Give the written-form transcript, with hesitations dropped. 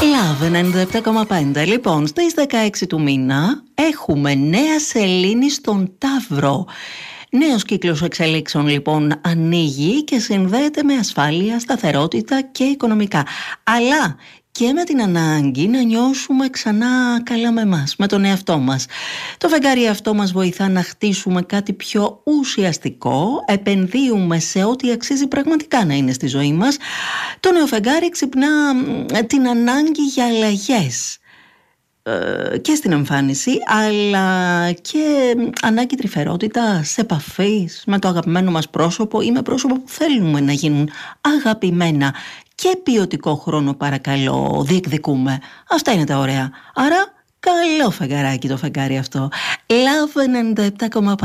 Love 97,5. Λοιπόν, στις 16 του μήνα έχουμε νέα σελήνη στον Ταύρο. Νέος κύκλος εξελίξεων λοιπόν ανοίγει και συνδέεται με ασφάλεια, σταθερότητα και οικονομικά. Αλλά και με την ανάγκη να νιώσουμε ξανά καλά με μας, με τον εαυτό μας. Το φεγγάρι αυτό μας βοηθά να χτίσουμε κάτι πιο ουσιαστικό, επενδύουμε σε ό,τι αξίζει πραγματικά να είναι στη ζωή μας. Το νέο φεγγάρι ξυπνά την ανάγκη για αλλαγές και στην εμφάνιση, αλλά και ανάγκη τρυφερότητας, επαφής με το αγαπημένο μας πρόσωπο ή με πρόσωπο που θέλουμε να γίνουν αγαπημένα. Και ποιοτικό χρόνο παρακαλώ διεκδικούμε. Αυτά είναι τα ωραία. Άρα καλό φεγγαράκι το φεγγάρι αυτό. Love 97,5.